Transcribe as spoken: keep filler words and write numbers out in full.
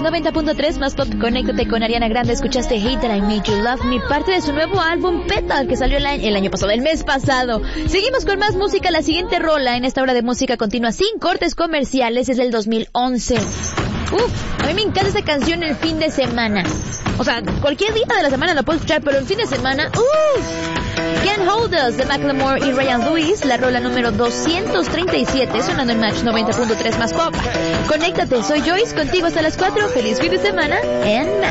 noventa punto tres más pop. Conéctate con Ariana Grande. Escuchaste Hate That I Made You Love Me, parte de su nuevo álbum Petal, que salió el año, el año pasado, el mes pasado. Seguimos con más música. La siguiente rola en esta hora de música continua sin cortes comerciales es del dos mil once. Uf, a mí me encanta esta canción el fin de semana. O sea, cualquier día de la semana la puedo escuchar, pero el fin de semana, ¡uff! Can't Hold Us de Macklemore y Ryan Lewis, la rola número doscientos treinta y siete, sonando en Match noventa punto tres más pop. Conéctate, soy Joyce, contigo hasta las cuatro. Feliz fin de semana en Match.